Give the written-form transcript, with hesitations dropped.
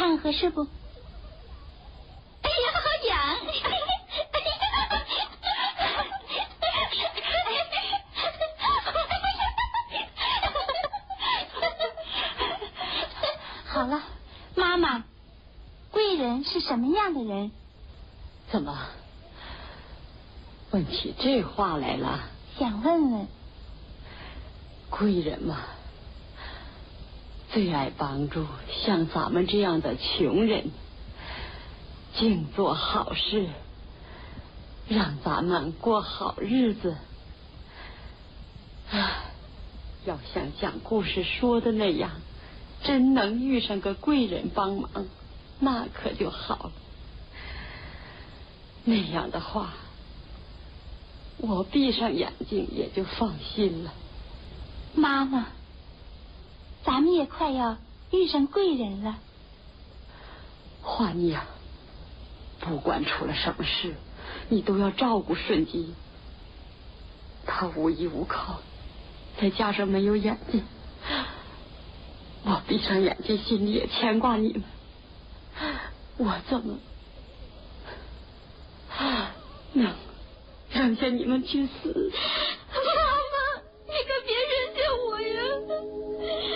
样合适不？ 哎呀，好痒！ 好了，妈妈，贵人是什么样的人？ 怎么问起这话来了？ 想问问。 贵人嘛，最爱帮助像咱们这样的穷人，净做好事，让咱们过好日子。要像讲故事说的那样，真能遇上个贵人帮忙，那可就好了。那样的话，我闭上眼睛也就放心了。 妈妈，咱们也快要遇上贵人了。 华妮呀，不管出了什么事，你都要照顾顺基。他无依无靠，再加上没有眼睛，我闭上眼睛心里也牵挂你们。我怎么能扔下你们去死？